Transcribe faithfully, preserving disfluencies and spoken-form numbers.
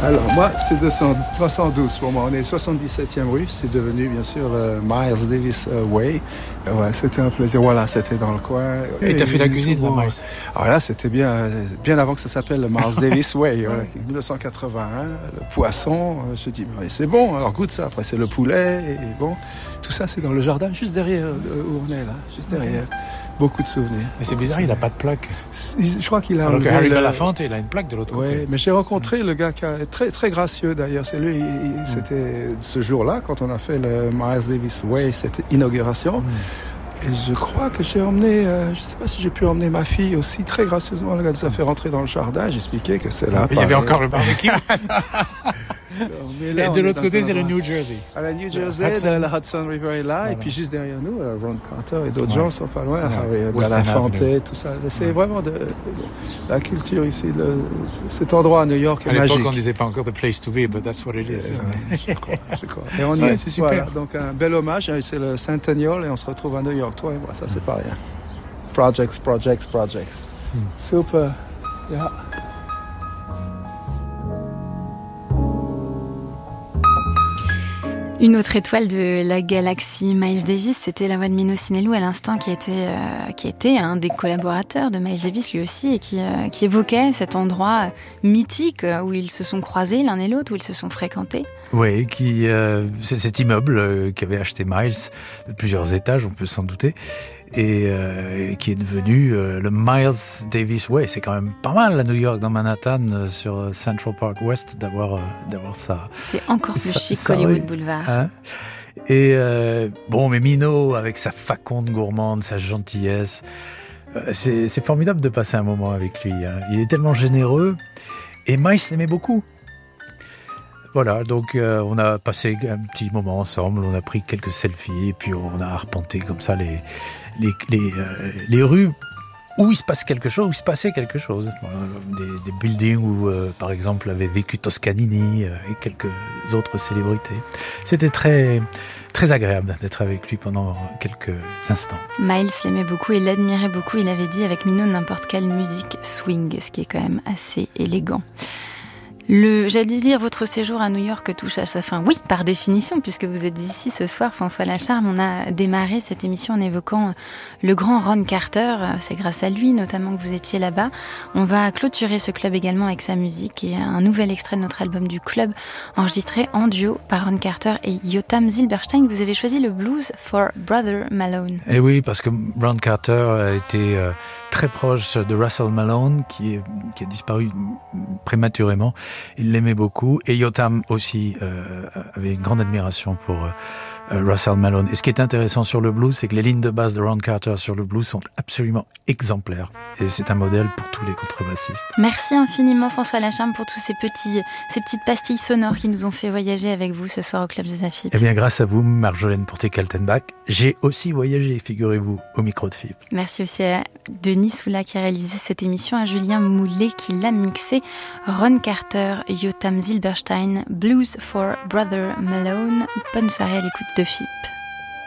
Alors moi, c'est deux cents, trois cent douze pour moi. On est soixante-dix-septième rue. C'est devenu bien sûr le Miles Davis Way. Ouais, c'était un plaisir. Voilà, c'était dans le coin. Et, et t'as fait la cuisine, là, Miles. Alors là, c'était bien, bien avant que ça s'appelle le Miles Davis Way. Voilà, dix-neuf cent quatre-vingt-un, le poisson. Je dis, mais c'est bon. Alors goûte ça. Après, c'est le poulet. Et bon, tout ça, c'est dans le jardin, juste derrière où on est là, juste derrière. Beaucoup de souvenirs. Mais c'est bizarre, il n'a pas de plaque. Je crois qu'il a. Alors que Harry le... Belafonte, il a une plaque de l'autre ouais, côté. Mais j'ai rencontré le gars qui est très très gracieux d'ailleurs. C'est lui. Il, mm. C'était ce jour-là quand on a fait le Miles Davis Way, cette inauguration. Mm. Et je crois que j'ai emmené. Euh, je ne sais pas si j'ai pu emmener ma fille aussi très gracieusement. Le gars nous a fait rentrer dans le jardin. J'expliquais que c'est là. Il y avait encore le barbecue. Là, et de l'autre côté, c'est le New Jersey. À la New Jersey, Hudson. La Hudson River est là, voilà. Et puis juste derrière nous, Ron Carter et d'autres ouais. gens sont pas loin. Ouais. Harry Belafonte, tout ça. C'est ouais. vraiment de, de, de la culture ici. De, cet endroit à New York est à magique. À l'époque, on ne disait pas encore the place to be, but that's what it is. Euh, je crois, je crois. Et on y ouais, est. C'est super. Voilà. Donc un bel hommage. C'est le Centennial et on se retrouve à New York. Toi et moi, ça c'est pas rien. Projects, projects, projects. Hmm. Super. Yeah. Une autre étoile de la galaxie Miles Davis, c'était la voix de Mino Sinelou à l'instant, qui était, euh, qui était un des collaborateurs de Miles Davis lui aussi, et qui, euh, qui évoquait cet endroit mythique où ils se sont croisés l'un et l'autre, où ils se sont fréquentés. Oui, qui, euh, c'est cet immeuble euh, qu'avait acheté Miles, de plusieurs étages, on peut s'en douter, et euh, qui est devenu euh, le Miles Davis Way. C'est quand même pas mal à New York, dans Manhattan, euh, sur Central Park West, d'avoir, euh, d'avoir ça. C'est encore plus ça, chic ça, qu'Hollywood oui. Boulevard. Hein et euh, bon, mais Mino, avec sa faconde gourmande, sa gentillesse, euh, c'est, c'est formidable de passer un moment avec lui. Hein. Il est tellement généreux, et Miles l'aimait beaucoup. Voilà, donc euh, on a passé un petit moment ensemble, on a pris quelques selfies, et puis on a arpenté comme ça les, les, les, euh, les rues où il se passe quelque chose, où il se passait quelque chose. Des, des buildings où, euh, par exemple, avait vécu Toscanini euh, et quelques autres célébrités. C'était très, très agréable d'être avec lui pendant quelques instants. Miles l'aimait beaucoup et l'admirait beaucoup. Il avait dit avec Mino n'importe quelle musique swing, ce qui est quand même assez élégant. Le, j'allais dire, votre séjour à New York touche à sa fin. Oui, par définition, puisque vous êtes ici ce soir, François Lacharme. On a démarré cette émission en évoquant le grand Ron Carter. C'est grâce à lui, notamment, que vous étiez là-bas. On va clôturer ce club également avec sa musique et un nouvel extrait de notre album du club, enregistré en duo par Ron Carter et Yotam Zilberstein. Vous avez choisi le Blues for Brother Malone. Et oui, parce que Ron Carter a été euh, très proche de Russell Malone, qui, est, qui a disparu prématurément. Il l'aimait beaucoup, et Yotam aussi euh, avait une grande admiration pour euh, Russell Malone. Et ce qui est intéressant sur le blues, c'est que les lignes de basse de Ron Carter sur le blues sont absolument exemplaires, et c'est un modèle pour tous les contrebassistes. Merci infiniment François Lacharme pour tous ces petits, ces petites pastilles sonores qui nous ont fait voyager avec vous ce soir au Club des Afib. Eh bien, grâce à vous, Marjolaine Porté-Kaltenbach, j'ai aussi voyagé, figurez-vous, au micro de F I B. Merci aussi à Denis Soula qui a réalisé cette émission, à Julien Moulet qui l'a mixé, Ron Carter, Yotam Zilberstein, Blues for Brother Malone. Bonne soirée à l'écoute de F I B.